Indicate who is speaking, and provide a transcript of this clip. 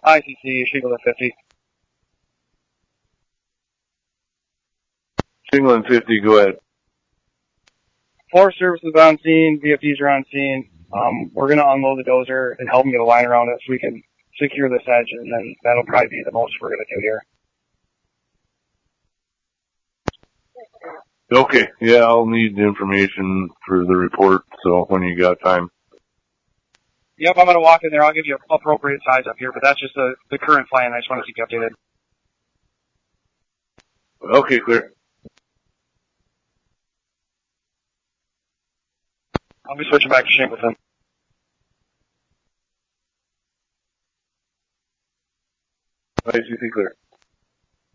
Speaker 1: ICC, Shingle at 50.
Speaker 2: Shingle and 50, go ahead.
Speaker 1: Forest Service is on scene, VFDs are on scene. We're going to unload the dozer and help them get a line around it so we can secure this edge, and then that'll probably be the most we're going to do here.
Speaker 2: Okay, yeah, I'll need the information for the report, so when you got time.
Speaker 1: Yep, I'm going to walk in there. I'll give you an appropriate size up here, but that's just the current plan. I just want to keep you updated.
Speaker 2: Okay, clear.
Speaker 1: I'll be switching back to Shankleton.
Speaker 2: ICC clear.